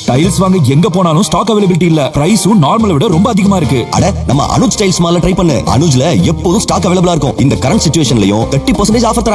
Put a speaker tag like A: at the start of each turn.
A: Tiles வாங்க எங்க போனாலும் ஸ்டாக் அவைலபிலிட்டி இல்ல. பிரைஸும் நார்மலை விட ரொம்ப அதிகமா இருக்கு.
B: அட நம்ம அனுஜ் டைல்ஸ் மால்ல ட்ரை பண்ணு. அனுஜ்ல எப்போதும் ஸ்டாக் அவைலபிளா இருக்கும். இந்த கரண்ட் சிச்சுவேஷன்லயும் 30% ஆஃபர் தராங்க.